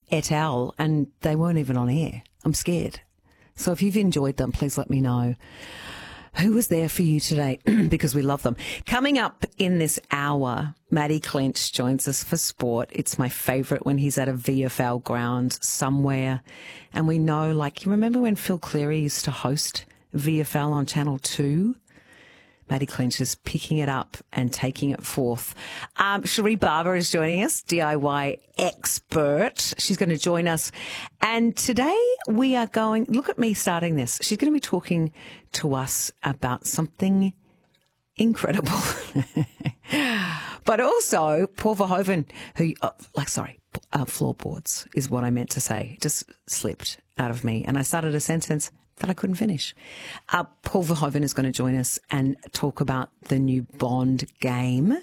et al., and they weren't even on air. I'm scared. So if you've enjoyed them, please let me know. Who was there for you today? Because we love them. Coming up in this hour, Matty Clinch joins us for sport. It's my favourite when he's at a VFL ground somewhere. And we know, like, you remember when Phil Cleary used to host VFL on Channel 2? Matty Clinch is picking it up and taking it forth. Cherie Barber is joining us, DIY expert. She's going to join us. And today we are going, look at me starting this. She's going to be talking to us about something incredible. But also Paul Verhoeven, who, floorboards is what I meant to say. Just slipped out of me. And I started a sentence that I couldn't finish. Paul Verhoeven is going to join us and talk about the new Bond game.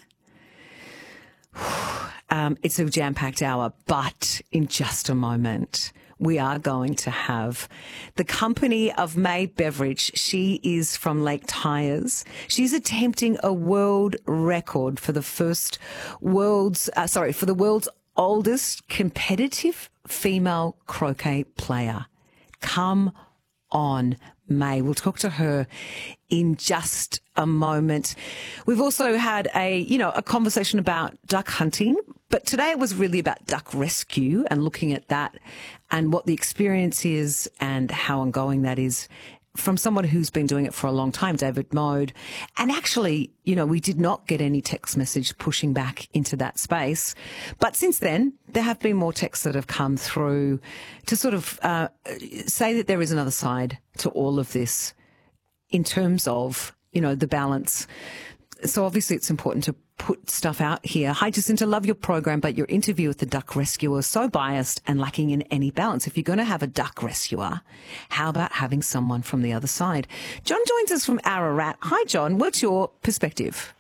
It's a jam-packed hour, but in just a moment, we are going to have the company of May Beveridge. She is from Lake Tyers. She's attempting a world record for the world's oldest competitive female croquet player. Come on, May. We'll talk to her in just a moment. We've also had a conversation about duck hunting, but today it was really about duck rescue and looking at that and what the experience is and how ongoing that is from someone who's been doing it for a long time, David Mode. And actually, we did not get any text message pushing back into that space. But since then, there have been more texts that have come through to sort of say that there is another side to all of this in terms of, the balance. So obviously it's important to put stuff out here. Hi, Jacinta, love your program, but your interview with the duck rescuer is so biased and lacking in any balance. If you're going to have a duck rescuer, how about having someone from the other side? John joins us from Ararat. Hi, John. What's your perspective?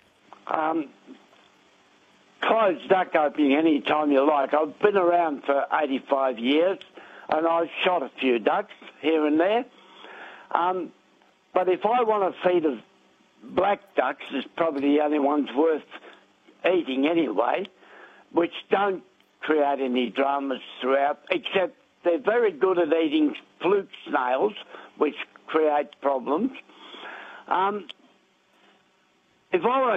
Closed duck opening any time you like. I've been around for 85 years and I've shot a few ducks here and there. But if I want to feed of black ducks, it's probably the only ones worth eating anyway, which don't create any dramas throughout, except they're very good at eating fluke snails, which create problems. If I want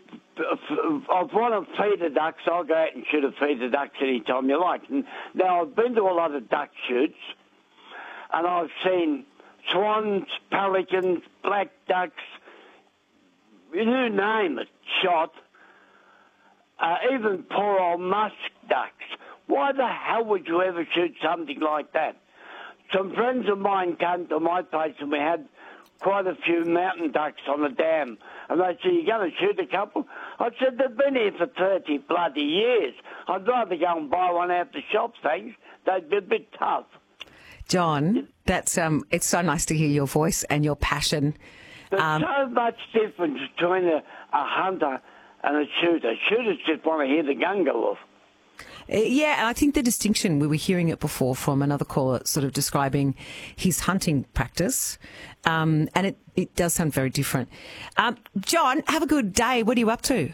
to feed the ducks, I'll go out and shoot a feed the ducks any time you like. And now, I've been to a lot of duck shoots, and I've seen swans, pelicans, black ducks, you name it, shot. Even poor old musk ducks. Why the hell would you ever shoot something like that? Some friends of mine came to my place and we had quite a few mountain ducks on the dam. And they said, "You're going to shoot a couple?" I said, "They've been here for 30 bloody years. I'd rather go and buy one out the shop, thanks. They'd be a bit tough." John, that's it's so nice to hear your voice and your passion. There's so much difference between a hunter and a shooter. Shooters just want to hear the gun go off. Yeah, I think the distinction, we were hearing it before from another caller sort of describing his hunting practice, and it does sound very different. John, have a good day. What are you up to?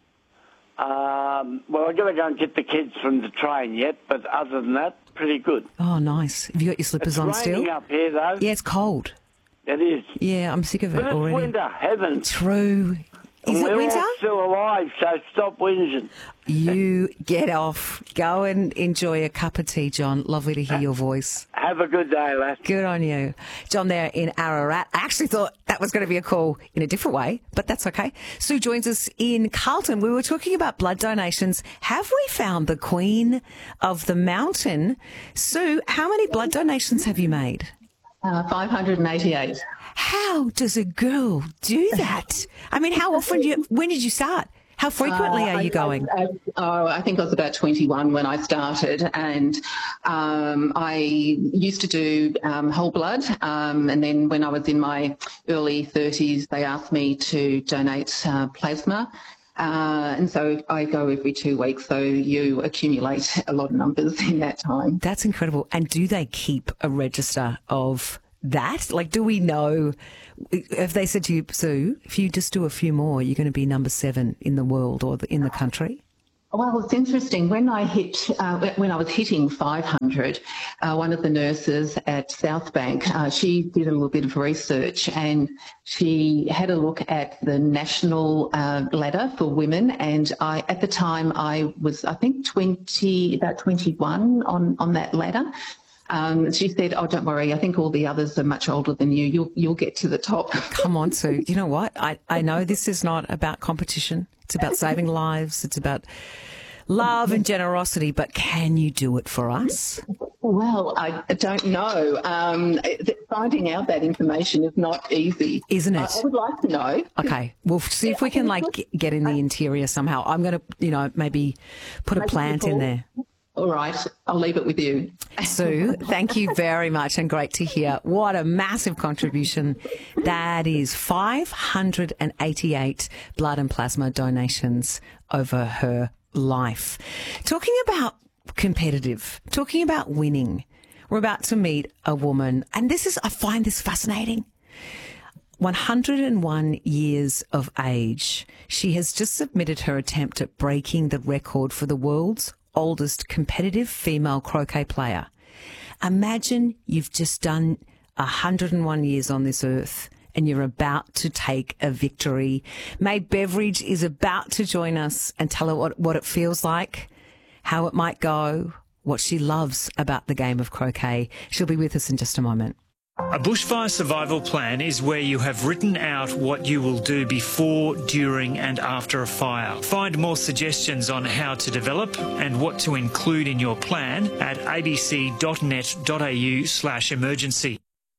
Well, I've got to go and get the kids from the train yet, but other than that, pretty good. Oh, nice. Have you got your slippers on still? It's raining up here, though. Yeah, it's cold. It is. Yeah, I'm sick of it but it's already. winter, heavens. True. Is it winter? We're all still alive, so stop whinging. You get off. Go and enjoy a cup of tea, John. Lovely to hear your voice. Have a good day, lass. Good on you. John there in Ararat. I actually thought that was going to be a call in a different way, but that's okay. Sue joins us in Carlton. We were talking about blood donations. Have we found the queen of the mountain? Sue, how many blood donations have you made? 588. How does a girl do that? I mean, how often when did you start? How frequently are you going? I think I was about 21 when I started, and I used to do whole blood, and then when I was in my early 30s, they asked me to donate plasma. And so I go every 2 weeks, so you accumulate a lot of numbers in that time. That's incredible. And do they keep a register of that? Like, do we know, if they said to you, Sue, if you just do a few more, you're going to be number 7 in the world or in the country? Well, it's interesting. When I was hitting 500, one of the nurses at Southbank, she did a little bit of research and she had a look at the national ladder for women. And at the time, I was, I think, about 21 on that ladder. She said, "Oh, don't worry. I think all the others are much older than you. You'll get to the top." Come on, Sue. You know what? I know this is not about competition. It's about saving lives. It's about love and generosity. But can you do it for us? Well, I don't know. Finding out that information is not easy. Isn't it? I would like to know. Okay. We'll see if we can, get in the interior somehow. I'm going to, maybe put a plant in there. All right, I'll leave it with you. Sue, thank you very much and great to hear. What a massive contribution. That is 588 blood and plasma donations over her life. Talking about competitive, talking about winning, we're about to meet a woman, and I find this fascinating. 101 years of age. She has just submitted her attempt at breaking the record for the world's oldest competitive female croquet player. Imagine you've just done 101 years on this earth and you're about to take a victory. May Beveridge is about to join us and tell her what it feels like, how it might go, what she loves about the game of croquet. She'll be with us in just a moment. A bushfire survival plan is where you have written out what you will do before, during and after a fire. Find more suggestions on how to develop and what to include in your plan at abc.net.au/emergency.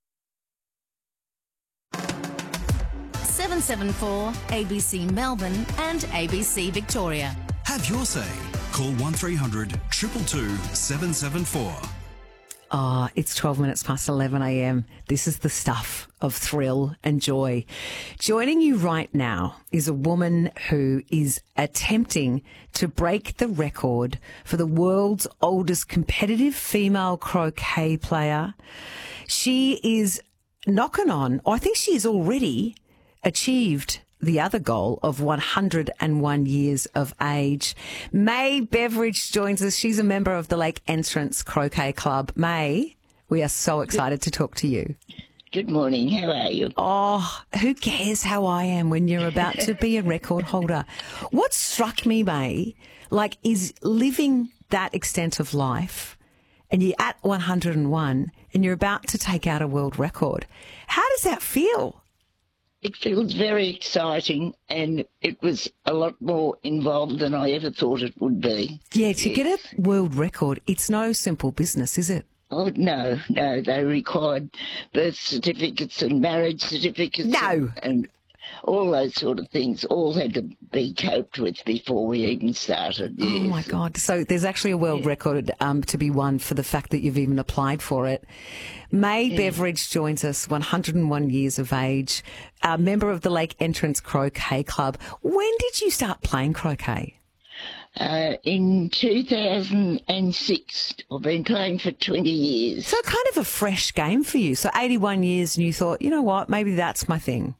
774 ABC Melbourne and ABC Victoria. Have your say. Call 1300 222 774. Oh, it's 12 minutes past 11 a.m. This is the stuff of thrill and joy. Joining you right now is a woman who is attempting to break the record for the world's oldest competitive female croquet player. She is knocking on, I think she has already achieved the other goal of 101 years of age. May Beveridge joins us. She's a member of the Lake Entrance Croquet Club. May, we are so excited to talk to you. Good morning. How are you? Oh, who cares how I am when you're about to be a record holder? What struck me, May, is living that extent of life and you're at 101 and you're about to take out a world record. How does that feel? It feels very exciting, and it was a lot more involved than I ever thought it would be. Yeah, to get a world record, it's no simple business, is it? Oh, no. They required birth certificates and marriage certificates. No. And all those sort of things all had to be coped with before we even started. Yes. Oh, my God. So there's actually a world record to be won for the fact that you've even applied for it. May Beveridge joins us, 101 years of age, a member of the Lake Entrance Croquet Club. When did you start playing croquet? In 2006. I've been playing for 20 years. So kind of a fresh game for you. So 81 years and you thought, you know what, maybe that's my thing.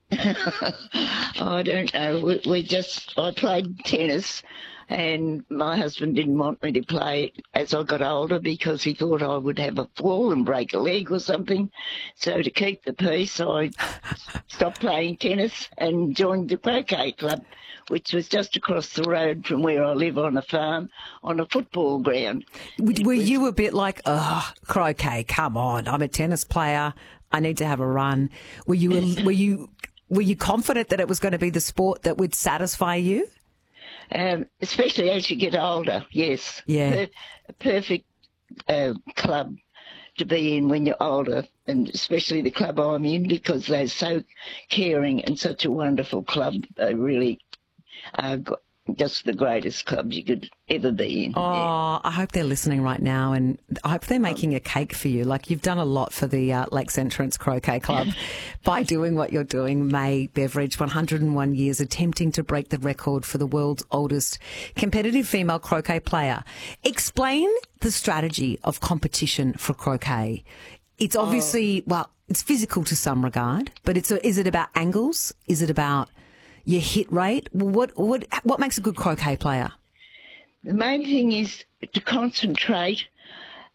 I don't know. I played tennis, and my husband didn't want me to play as I got older because he thought I would have a fall and break a leg or something. So to keep the peace, I stopped playing tennis and joined the croquet club, which was just across the road from where I live on a farm on a football ground. Were you a bit like, croquet, come on, I'm a tennis player, I need to have a run? Were you confident that it was going to be the sport that would satisfy you? Especially as you get older, yes. Yeah. A perfect club to be in when you're older, and especially the club I'm in, because they're so caring and such a wonderful club. They really are just the greatest club you could ever be in. Oh, yeah. I hope they're listening right now, and I hope they're making a cake for you. You've done a lot for the Lakes Entrance Croquet Club by doing what you're doing. May Beveridge, 101 years, attempting to break the record for the world's oldest competitive female croquet player. Explain the strategy of competition for croquet. It's obviously, it's physical to some regard, but is it about angles? Is it about your hit rate? What makes a good croquet player? The main thing is to concentrate